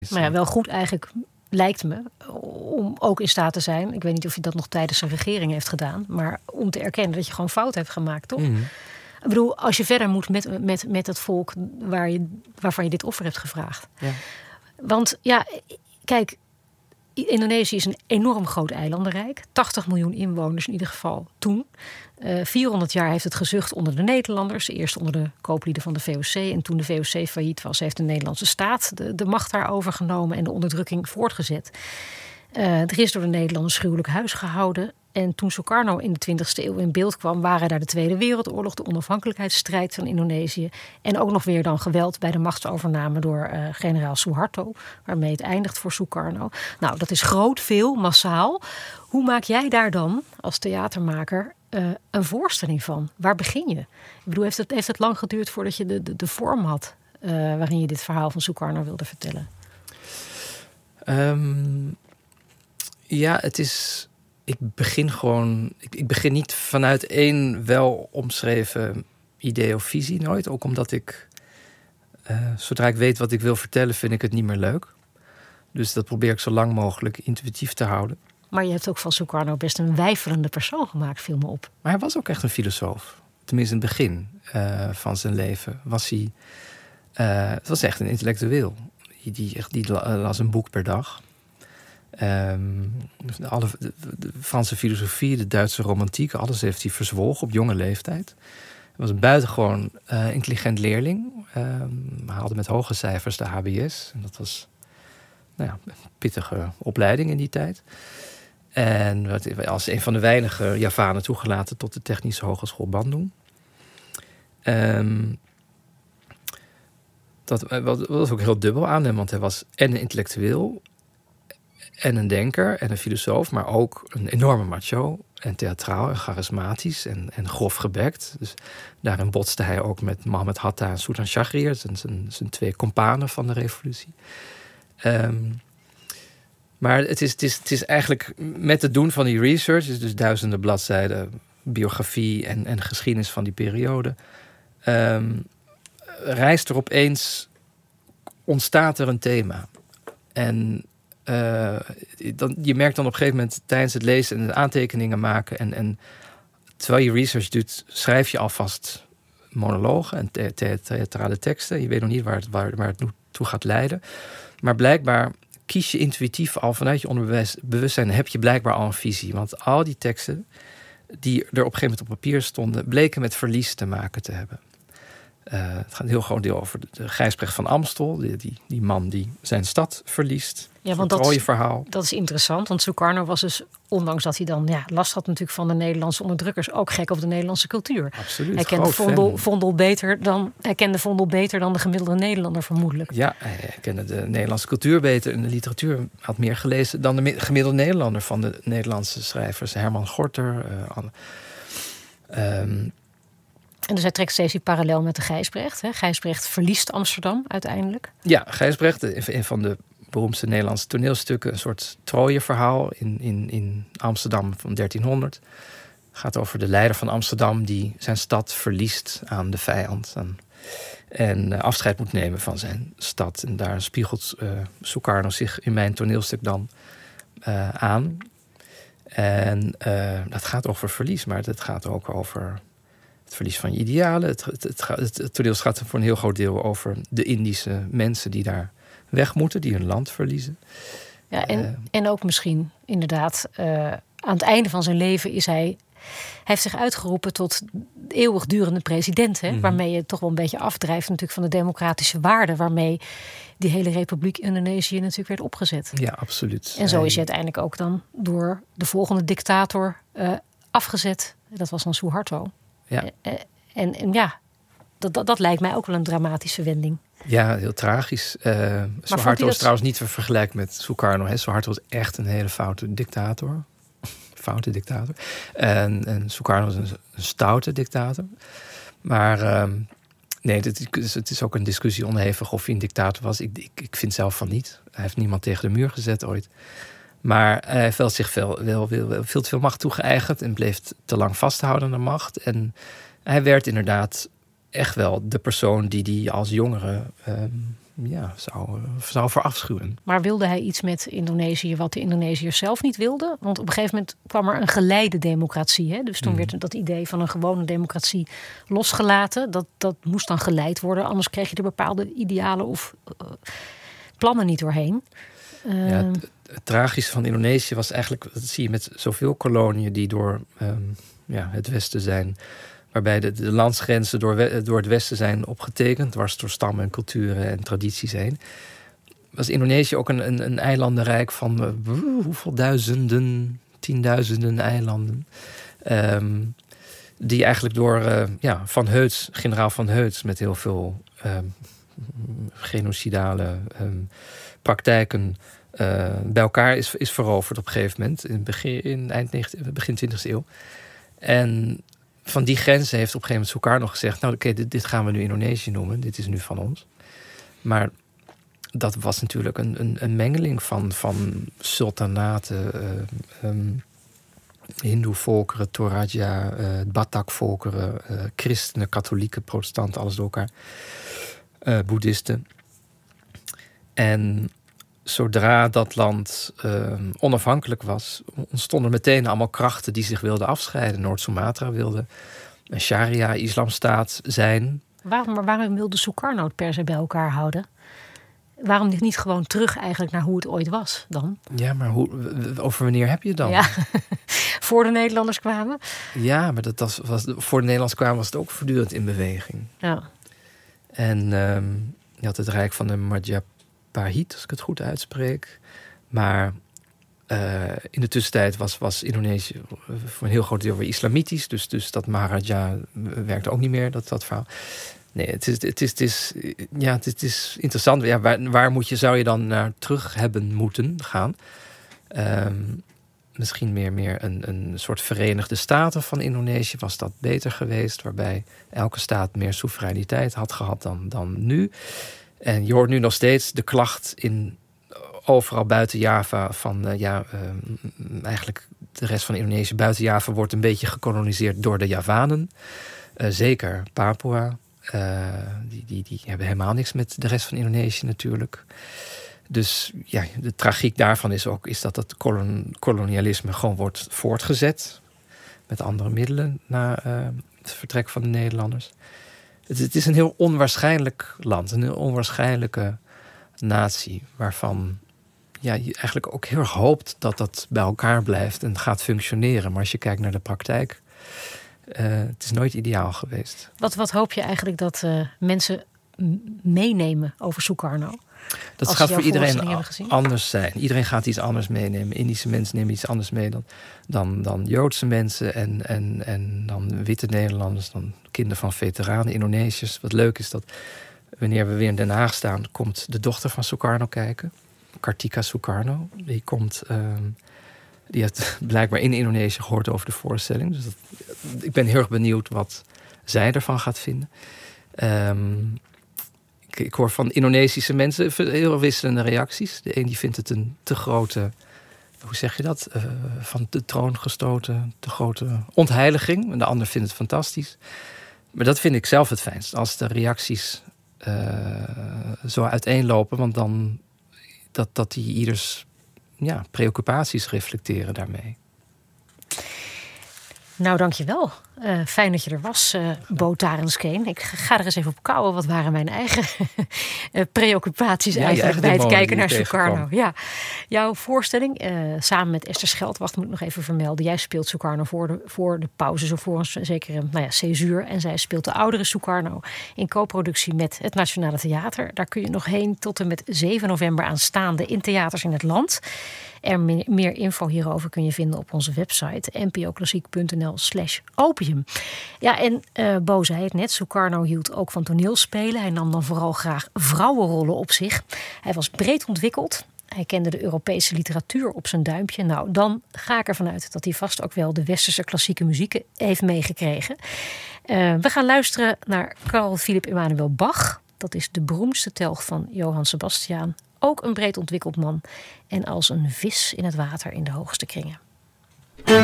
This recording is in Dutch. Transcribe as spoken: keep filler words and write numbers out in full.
Maar ja, wel goed eigenlijk lijkt me om ook in staat te zijn. Ik weet niet of je dat nog tijdens zijn regering heeft gedaan, maar om te erkennen dat je gewoon fout hebt gemaakt, toch? Mm-hmm. Ik bedoel, als je verder moet met, met, met het volk waar je, waarvan je dit offer hebt gevraagd. Ja. Want ja, kijk, Indonesië is een enorm groot eilandenrijk. tachtig miljoen inwoners in ieder geval toen. Uh, vierhonderd jaar heeft het gezucht onder de Nederlanders. Eerst onder de kooplieden van de V O C. En toen de V O C failliet was, heeft de Nederlandse staat de, de macht daar overgenomen en de onderdrukking voortgezet. Uh, er is door de Nederlanders gruwelijk huis gehouden. En toen Sukarno in de twintigste eeuw in beeld kwam, waren daar de Tweede Wereldoorlog, de onafhankelijkheidsstrijd van Indonesië. En ook nog weer dan geweld bij de machtsovername door uh, generaal Suharto, waarmee het eindigt voor Sukarno. Nou, dat is groot, veel, massaal. Hoe maak jij daar dan als theatermaker uh, een voorstelling van? Waar begin je? Ik bedoel, heeft het, heeft het lang geduurd voordat je de, de, de vorm had uh, waarin je dit verhaal van Sukarno wilde vertellen? Um, ja, het is... Ik begin gewoon... Ik, ik begin niet vanuit één wel omschreven idee of visie nooit. Ook omdat ik... Uh, zodra ik weet wat ik wil vertellen, vind ik het niet meer leuk. Dus dat probeer ik zo lang mogelijk intuïtief te houden. Maar je hebt ook van Sukarno best een weifelende persoon gemaakt, viel me op. Maar hij was ook echt een filosoof. Tenminste in het begin uh, van zijn leven was hij... Uh, het was echt een intellectueel. Die, die, die las een boek per dag. Um, alle, de, de Franse filosofie, de Duitse romantiek, alles heeft hij verzwolgen op jonge leeftijd. Hij was een buitengewoon uh, intelligent leerling. Um, haalde met hoge cijfers de H B S. En dat was nou ja, een pittige opleiding in die tijd. En werd als een van de weinige Javanen toegelaten tot de Technische Hogeschool Bandung. Um, dat was ook heel dubbel aan hem, want hij was en een intellectueel en een denker en een filosoof, maar ook een enorme macho en theatraal en charismatisch en, en grof gebekt. Dus daarin botste hij ook met Mohammed Hatta en Sultan Shahriar, zijn, zijn, zijn twee kompanen van de revolutie. Um, maar het is, het, is, het is eigenlijk met het doen van die research, dus duizenden bladzijden biografie en, en geschiedenis van die periode, um, rijst er opeens, ontstaat er een thema. En Uh, dan, je merkt dan op een gegeven moment tijdens het lezen en de aantekeningen maken en, en terwijl je research doet, schrijf je alvast monologen en the- the- theatrale teksten. Je weet nog niet waar het, waar, waar het toe gaat leiden. Maar blijkbaar kies je intuïtief al vanuit je onderbewustzijn, heb je blijkbaar al een visie. Want al die teksten die er op een gegeven moment op papier stonden, bleken met verlies te maken te hebben. Uh, het gaat een heel groot deel over de, de Gijsbrecht van Amstel. Die, die, die man die zijn stad verliest. Ja, want dat, verhaal. dat is interessant. Want Sukarno was dus, ondanks dat hij dan ja, last had natuurlijk van de Nederlandse onderdrukkers, ook gek op de Nederlandse cultuur. Absoluut. Hij kende Vondel, Vondel beter dan, hij kende Vondel beter dan de gemiddelde Nederlander vermoedelijk. Ja, hij kende de Nederlandse cultuur beter en de literatuur had meer gelezen dan de gemiddelde Nederlander van de Nederlandse schrijvers. Herman Gorter. Uh, um, En dus hij trekt steeds die parallel met de Gijsbrecht. Hè? Gijsbrecht verliest Amsterdam uiteindelijk. Ja, Gijsbrecht, een van de beroemdste Nederlandse toneelstukken, een soort Troje-verhaal in, in, in Amsterdam van dertienhonderd. Gaat over de leider van Amsterdam die zijn stad verliest aan de vijand. Aan, en uh, afscheid moet nemen van zijn stad. En daar spiegelt uh, Sukarno zich in mijn toneelstuk dan uh, aan. En uh, dat gaat over verlies, maar het gaat ook over het verlies van je idealen. Het, het, het, het, het toneel gaat voor een heel groot deel over de Indische mensen die daar weg moeten, die hun land verliezen. Ja, en, uh, en ook misschien inderdaad, uh, aan het einde van zijn leven is hij... Hij heeft zich uitgeroepen tot eeuwigdurende president. Hè? Mm-hmm. Waarmee je toch wel een beetje afdrijft natuurlijk van de democratische waarden waarmee die hele Republiek Indonesië natuurlijk werd opgezet. Ja, absoluut. En zo is hij uiteindelijk ook dan door de volgende dictator uh, afgezet. Dat was dan Suharto. Ja. Uh, en, en ja, dat, dat, dat lijkt mij ook wel een dramatische wending. Ja, heel tragisch. Uh, Suharto is trouwens niet te vergelijken met Sukarno. Hè. Suharto was echt een hele foute dictator. Foute dictator. En, en Sukarno was een, een stoute dictator. Maar um, nee, het is, het is ook een discussie onderhevig of hij een dictator was. Ik, ik, ik vind zelf van niet. Hij heeft niemand tegen de muur gezet ooit. Maar hij heeft wel zich veel, wel, wel, veel te veel macht toegeëigend en bleef te lang vasthouden aan de macht. En hij werd inderdaad echt wel de persoon die hij als jongere um, ja, zou, zou verafschuwen. Maar wilde hij iets met Indonesië wat de Indonesiërs zelf niet wilden? Want op een gegeven moment kwam er een geleide democratie. Hè? Dus toen mm. werd dat idee van een gewone democratie losgelaten. Dat, dat moest dan geleid worden. Anders kreeg je er bepaalde idealen of uh, plannen niet doorheen. Uh, ja, het, het tragische van Indonesië was eigenlijk... dat zie je met zoveel koloniën die door um, ja, het Westen zijn... waarbij de, de landsgrenzen door, door het Westen zijn opgetekend... dwars door stammen en culturen en tradities heen... was Indonesië ook een, een, een eilandenrijk van uh, hoeveel duizenden, tienduizenden eilanden... Um, die eigenlijk door uh, ja, Van Heuts, generaal Van Heuts... met heel veel um, genocidale um, praktijken... Uh, bij elkaar is, is veroverd op een gegeven moment... in, begin, in eind negentiende, begin twintigste eeuw. En... van die grenzen heeft op een gegeven moment Sukarno gezegd... nou oké, okay, dit, dit gaan we nu Indonesië noemen. Dit is nu van ons. Maar dat was natuurlijk een, een, een mengeling van, van sultanaten... Uh, um, Hindoe-volkeren, Toraja, uh, Batak-volkeren... Uh, christenen, katholieken, protestanten, alles door elkaar. Uh, boeddhisten. En... zodra dat land uh, onafhankelijk was... ontstonden meteen allemaal krachten die zich wilden afscheiden. Noord-Sumatra wilde een sharia-islamstaat zijn. Waarom, maar waarom wilde Sukarno het per se bij elkaar houden? Waarom niet gewoon terug eigenlijk naar hoe het ooit was dan? Ja, maar hoe, over wanneer heb je het dan? Ja, voor de Nederlanders kwamen? Ja, maar dat was, was, voor de Nederlanders kwamen was het ook voortdurend in beweging. Ja. En um, je had het rijk van de Majapahit... Pahit, als ik het goed uitspreek. Maar uh, in de tussentijd was, was Indonesië voor een heel groot deel weer islamitisch. Dus, dus dat Maharaja werkte ook niet meer, dat, dat verhaal. Nee, het is, het is, het is, ja, het is, het is interessant. Ja, waar, waar moet je, zou je dan naar terug hebben moeten gaan? Um, misschien meer, meer een, een soort Verenigde Staten van Indonesië. Was dat beter geweest? Waarbij elke staat meer soevereiniteit had gehad dan, dan nu. En je hoort nu nog steeds de klacht in overal buiten Java van uh, ja, uh, eigenlijk de rest van Indonesië buiten Java wordt een beetje gekoloniseerd door de Javanen. Uh, zeker Papua. Uh, die, die, die hebben helemaal niks met de rest van Indonesië natuurlijk. Dus ja, de tragiek daarvan is ook is dat het kolon, kolonialisme gewoon wordt voortgezet. Met andere middelen na uh, het vertrek van de Nederlanders. Het is een heel onwaarschijnlijk land. Een heel onwaarschijnlijke natie. Waarvan ja, je eigenlijk ook heel erg hoopt dat dat bij elkaar blijft en gaat functioneren. Maar als je kijkt naar de praktijk... Uh, het is nooit ideaal geweest. Wat, wat hoop je eigenlijk dat uh, mensen meenemen over Sukarno? Dat Als gaat voor iedereen anders zijn. Iedereen gaat iets anders meenemen. Indische mensen nemen iets anders mee dan, dan, dan Joodse mensen... En, en, en dan witte Nederlanders, dan kinderen van veteranen, Indonesiërs. Wat leuk is dat wanneer we weer in Den Haag staan... komt de dochter van Sukarno kijken. Kartika Sukarno. Die komt... Uh, die heeft blijkbaar in Indonesië gehoord over de voorstelling. Dus dat, ik ben heel erg benieuwd wat zij ervan gaat vinden. Um, ik, ik hoor van Indonesische mensen heel wisselende reacties. De een die vindt het een te grote... Hoe zeg je dat? Uh, van de troon gestoten, te grote ontheiliging. En de ander vindt het fantastisch. Maar dat vind ik zelf het fijnst. Als de reacties uh, zo uiteenlopen. Want dan dat, dat die ieders ja, preoccupaties reflecteren daarmee. Nou, dankjewel. Uh, fijn dat je er was, uh, Bo Tarenskeen. Ik ga er eens even op kouwen. Wat waren mijn eigen uh, preoccupaties ja, eigenlijk bij het kijken naar Sukarno? Ja. Jouw voorstelling, uh, samen met Esther Scheldwacht, moet ik nog even vermelden. Jij speelt Sukarno voor de, voor de pauze, zo voor een zekere nou ja, césuur. En zij speelt de oudere Sukarno in co-productie met het Nationale Theater. Daar kun je nog heen tot en met zeven november aanstaande in theaters in het land. En meer, meer info hierover kun je vinden op onze website npoklassiek.nl slash opium. Ja, en uh, Bo zei het net, Sukarno hield ook van toneelspelen. Hij nam dan vooral graag vrouwenrollen op zich. Hij was breed ontwikkeld. Hij kende de Europese literatuur op zijn duimpje. Nou, dan ga ik ervan uit dat hij vast ook wel de westerse klassieke muziek heeft meegekregen. Uh, we gaan luisteren naar Carl Philipp Emanuel Bach. Dat is de beroemdste telg van Johann Sebastian. Ook een breed ontwikkeld man en als een vis in het water in de hoogste kringen.